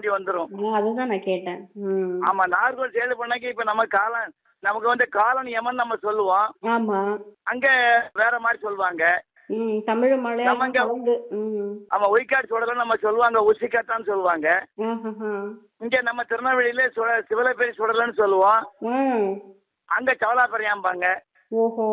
வண்டி வந்துரும். அதுதான் நான் கேட்டேன். ஆமா, நாகர்கோவில் சேது பண்ணாக்கி இப்ப நமக்கு வந்து காலனி யமன் நம்ம சொல்லுவோம். ஆமா. அங்க வேற மாதிரி சொல்லுவாங்க. தமிழ் மலையாளம் கலந்து. ஆமா, ஒய்காட் சுடலன்னு நம்ம சொல்லுவாங்க, உசிக்காத்தான்னு சொல்லுவாங்க. இங்க நம்ம திருநெல்வேலியில சிவலப்பேரி சுடலன்னு சொல்லுவோம். அங்க சவலாப்பறையாம்பாங்க. ஓஹோ.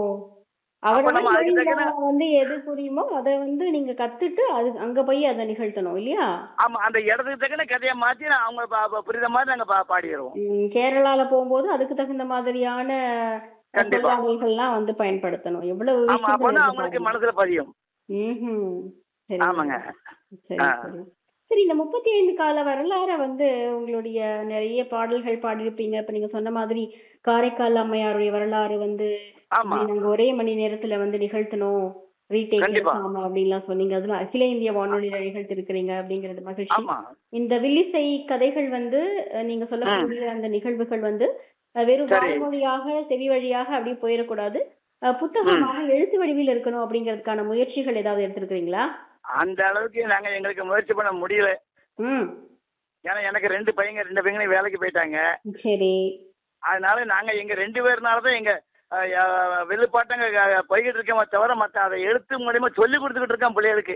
வந்து எது புரியுமோ அதை வந்து நீங்க கத்துட்டு அது அங்க போய் அதை நிகழ்த்தணும் இல்லையா? ஆமா, அந்த இடத்துக்கு தகுந்த கதையை மாத்தி அவங்க புரியுத மாதிரி நாங்க பாடிடுவோம். கேரளால போகும்போது அதுக்கு தகுந்த மாதிரியான சொல்லாடல்கள்லாம் வந்து பயன்படுத்தணும். எவ்வளவு அவங்களுக்கு மனசுல பதியும். சரி. ஆமாங்க. சரி சரி சரி. இந்த 35 கால வரலாற வந்து உங்களுடைய நிறைய பாடல்கள் பாடியிருப்பீங்க. இப்ப நீங்க சொன்ன மாதிரி காரைக்கால் அம்மையாருடைய வரலாறு வந்து நாங்க ஒரே மணி நேரத்துல வந்து நிகழ்த்தணும், ரீடேக் அப்படின்லாம் சொன்னீங்க. அதுல அகில இந்திய வானொலியில நிகழ்த்திருக்கிறீங்க அப்படிங்கிறது மகிழ்ச்சி. இந்த வில்லிசை கதைகள் வந்து நீங்க சொல்லக்கூடிய அந்த நிகழ்வுகள் வந்து வெறும் வாய்மொழியாக செவி வழியாக அப்படி போயிடக்கூடாது, புத்தகமாக எழுத்து வடிவில் இருக்கணும் அப்படிங்கறதுக்கான முயற்சிகள் ஏதாவது எடுத்திருக்கீங்களா? அந்த அளவுக்கு எங்களுக்கு முயற்சி பண்ண முடியல. ஏன்னா எனக்கு 2 பையங்களும் வேலைக்கு போயிட்டாங்க. சரி. அதனால நாங்க எங்க 2 பேர்னாலதான் எங்க வெள்ளுப்பாட்டங்க போய்கிட்டு இருக்கோமே தவிர மத்த அதை எழுத்து மூலியமா சொல்லி கொடுத்துக்கிட்டு இருக்கேன் பிள்ளைகளுக்கு.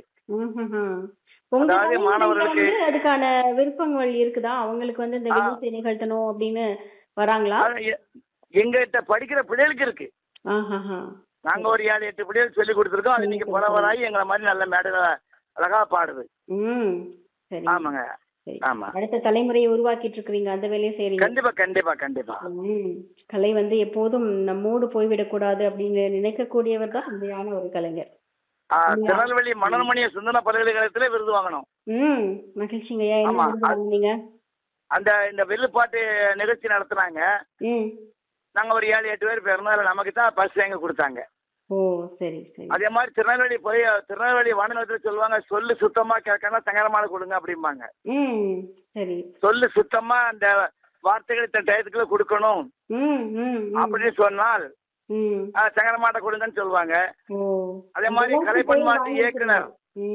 அதாவது மாணவர்களுக்கு அதுக்கான விருப்பங்கள் இருக்குதா? அவங்களுக்கு வந்து இந்த வில்லிசை நிகழ்த்தணும் அப்படின்னு வராங்களா? எங்கிட்ட படிக்கிற பிள்ளைகளுக்கு இருக்கு. நாங்க ஒரு 7-8 பிள்ளைகள் சொல்லி கொடுத்துருக்கோம். அது இன்னைக்கு புலவராகி எங்களை மாதிரி நல்ல மேடையில அழகா பாடுது. ஆமாங்க. ஆமா, அடுத்த தலைமுறையை உருவாக்கிட்டு இருக்கீங்க, அந்த வேலையை செய்றீங்க. கண்டிப்பா கண்டிப்பா கண்டிப்பா. கலை வந்து எப்போதும் நம்மோடு போய்விடக்கூடாது அப்படின்னு நினைக்கக்கூடியவர் தான் உண்மையான ஒரு கலைஞர். திருநெல்வேலி மனோன்மணிய சுந்தர பல்கலைக்கழகத்திலே விருது வாங்கணும். மகிழ்ச்சிங்க. நீங்க இந்த வில்லுப்பாட்டு நிகழ்ச்சி நடத்துனாங்க. நாங்க ஒரு 7-8 பேர் பிறந்ததுல நமக்கு தான் பரிசு வாங்கி கொடுத்தாங்க. ஓ சரி சரி. அதே மாதிரி திருநெல்வேலி வானொலியத்துல சொல்லுவாங்க, சொல்லு சுத்தமா கேட்கணும், சங்கரமான கொடுங்க அப்படிம்பாங்க. சரி. சொல்லு சுத்தமா அந்த வார்த்தைகளை டயத்துக்குள்ள கொடுக்கணும் அப்படின்னு சொன்னால் சங்கரமாட்ட கொடுங்கன்னு சொல்லுவாங்க. அதே மாதிரி கலைப்பண்பாட்டு இயக்குனர்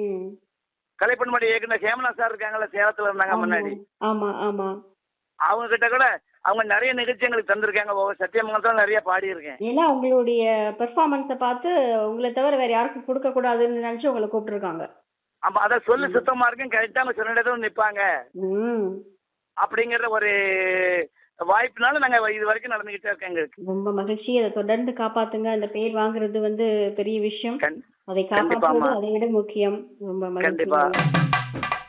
ஹேமலா சார் இருக்காங்கல்ல, சேலத்துல இருந்தாங்க முன்னாடி. அவங்க கிட்ட கூட அவங்க நிறைய நிகழ்ச்சி எங்களுக்கு தந்திருக்காங்க. சத்தியமங்கலத்துல நிறைய பாடி இருக்கேன். ஏன்னா உங்களுடைய பெர்ஃபார்மன்ஸை பார்த்து உங்களை தவிர வேற யாருக்கும் கொடுக்க கூடாதுன்னு நினைச்சு உங்களை கூப்பிட்டுருக்காங்க. ஆமா, அதான் சொல்லு சுத்தமா இருக்கும், கரெக்டா அவங்க சொன்ன இடத்துல நிப்பாங்க அப்படிங்கிற ஒரு வாய்ப்புனால நாங்க இது வரைக்கும் நடந்துகிட்டே இருக்கோம். எங்களுக்கு ரொம்ப மகிழ்ச்சி. அதை தொடர்ந்து காப்பாத்துங்க. அந்த பேர் வாங்குறது வந்து பெரிய விஷயம். அதை காப்பாற்றுவது அதை விட முக்கியம். ரொம்ப மகிழ்ச்சி.